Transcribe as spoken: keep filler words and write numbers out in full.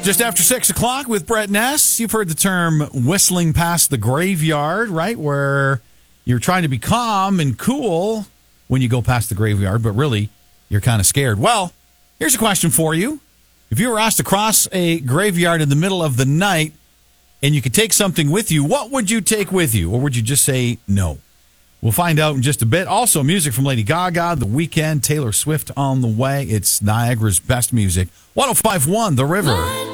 Just after six o'clock with Brett Ness. You've heard the term whistling past the graveyard, right? Where you're trying to be calm and cool when you go past the graveyard, but really you're kind of scared. Well, here's a question for you. If you were asked to cross a graveyard in the middle of the night and you could take something with you, what would you take with you? Or would you just say no? We'll find out in just a bit. Also, music from Lady Gaga, The Weeknd, Taylor Swift on the way. It's Niagara's best music. one oh five point one The River.